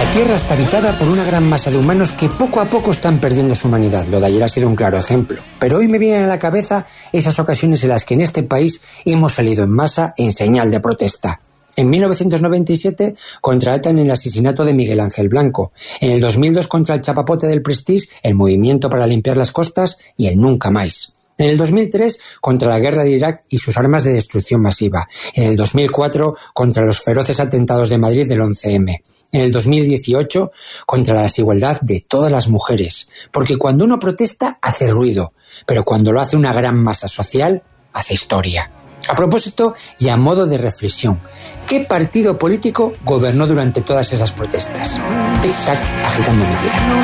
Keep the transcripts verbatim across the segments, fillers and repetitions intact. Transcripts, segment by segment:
La Tierra está habitada por una gran masa de humanos que poco a poco están perdiendo su humanidad. Lo de ayer ha sido un claro ejemplo. Pero hoy me vienen a la cabeza esas ocasiones en las que en este país hemos salido en masa en señal de protesta. En mil novecientos noventa y siete contra ETA en el asesinato de Miguel Ángel Blanco. En el dos mil dos contra el chapapote del Prestige, el Movimiento para Limpiar las Costas y el Nunca Más. En el dos mil tres contra la guerra de Irak y sus armas de destrucción masiva. En el dos mil cuatro contra los feroces atentados de Madrid del once eme. En el dos mil dieciocho contra la desigualdad de todas las mujeres. Porque cuando uno protesta hace ruido, pero cuando lo hace una gran masa social hace historia. A propósito y a modo de reflexión, ¿qué partido político gobernó durante todas esas protestas? Tic-tac, agitando mi vida.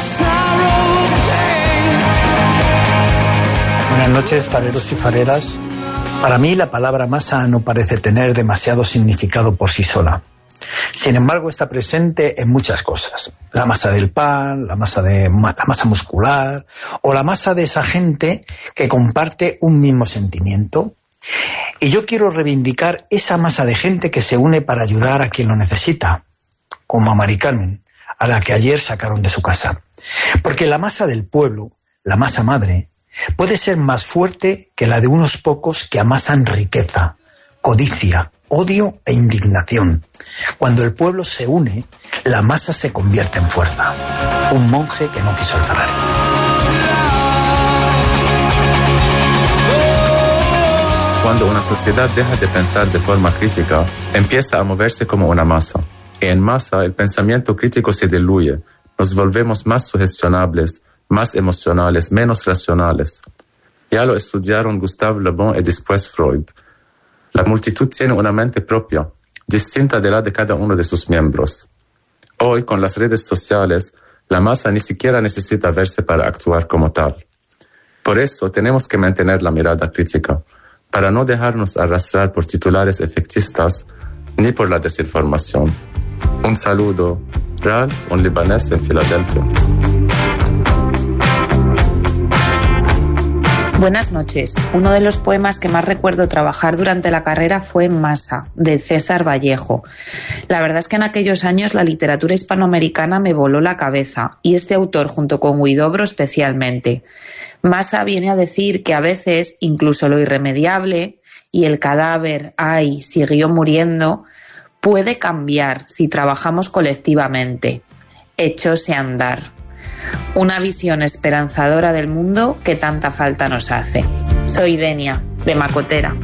Buenas noches, fareros y fareras. Para mí la palabra masa no parece tener demasiado significado por sí sola. Sin embargo, está presente en muchas cosas. La masa del pan, la masa, de, la masa muscular o la masa de esa gente que comparte un mismo sentimiento. Y yo quiero reivindicar esa masa de gente que se une para ayudar a quien lo necesita, como a Mari Carmen, a la que ayer sacaron de su casa. Porque la masa del pueblo, la masa madre, puede ser más fuerte que la de unos pocos que amasan riqueza, codicia, odio e indignación. Cuando el pueblo se une, la masa se convierte en fuerza. Un monje que no quiso el Ferrari. Cuando una sociedad deja de pensar de forma crítica, empieza a moverse como una masa. Y en masa el pensamiento crítico se diluye. Nos volvemos más sugestionables, más emocionales, menos racionales. Ya lo estudiaron Gustave Le Bon y después Freud. La multitud tiene una mente propia, distinta de la de cada uno de sus miembros. Hoy, con las redes sociales, la masa ni siquiera necesita verse para actuar como tal. Por eso tenemos que mantener la mirada crítica, para no dejarnos arrastrar por titulares efectistas ni por la desinformación. Un saludo, Ralph, un libanés en Filadelfia. Buenas noches. Uno de los poemas que más recuerdo trabajar durante la carrera fue Masa, de César Vallejo. La verdad es que en aquellos años la literatura hispanoamericana me voló la cabeza, y este autor junto con Huidobro especialmente. Masa viene a decir que a veces incluso lo irremediable y el cadáver, ay, siguió muriendo, puede cambiar si trabajamos colectivamente. Echóse a andar. Una visión esperanzadora del mundo que tanta falta nos hace. Soy Denia, de Macotera.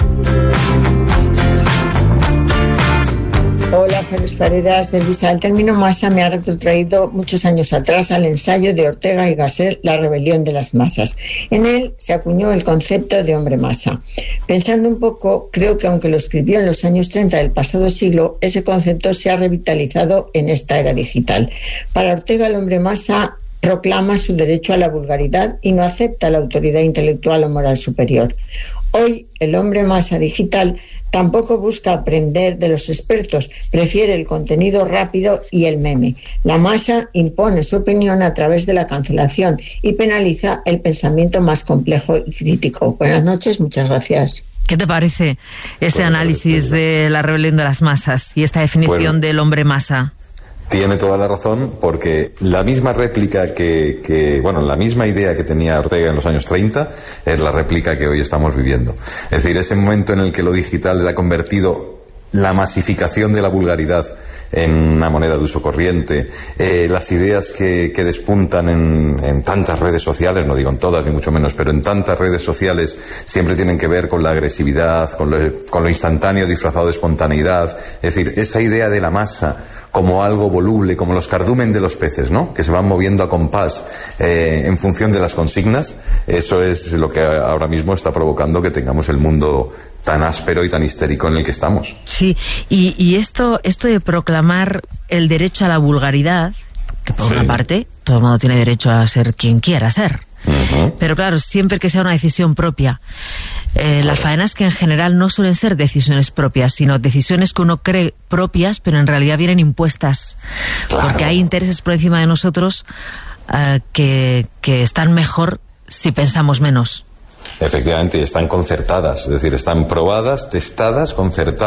Hola, fareras de Luisa. El término masa me ha retrotraído muchos años atrás al ensayo de Ortega y Gasset, La rebelión de las masas. En él se acuñó el concepto de hombre masa. Pensando un poco, creo que aunque lo escribió en los años treinta del pasado siglo, ese concepto se ha revitalizado en esta era digital. Para Ortega, el hombre masa proclama su derecho a la vulgaridad y no acepta la autoridad intelectual o moral superior. Hoy, el hombre masa digital tampoco busca aprender de los expertos, prefiere el contenido rápido y el meme. La masa impone su opinión a través de la cancelación y penaliza el pensamiento más complejo y crítico. Buenas noches, muchas gracias. ¿Qué te parece este análisis de la rebelión de las masas y esta definición bueno, del hombre masa? Tiene toda la razón, porque la misma réplica que, que, bueno, la misma idea que tenía Ortega en los años treinta es la réplica que hoy estamos viviendo. Es decir, ese momento en el que lo digital le ha convertido la masificación de la vulgaridad en una moneda de uso corriente, eh, las ideas que, que despuntan en, en tantas redes sociales, no digo en todas ni mucho menos, pero en tantas redes sociales siempre tienen que ver con la agresividad, con lo, con lo instantáneo disfrazado de espontaneidad. Es decir, esa idea de la masa como algo voluble, como los cardumen de los peces, ¿no?, que se van moviendo a compás eh, en función de las consignas. Eso es lo que ahora mismo está provocando que tengamos el mundo tan áspero y tan histérico en el que estamos. Sí, y, y esto, esto de proclamar el derecho a la vulgaridad, que por sí. una parte, todo el mundo tiene derecho a ser quien quiera ser. Uh-huh. Pero claro, siempre que sea una decisión propia. Eh, las faenas que en general no suelen ser decisiones propias, sino decisiones que uno cree propias, pero en realidad vienen impuestas. Claro. Porque hay intereses por encima de nosotros uh, que, que están mejor si pensamos menos. Efectivamente, están concertadas, es decir, están probadas, testadas, concertadas.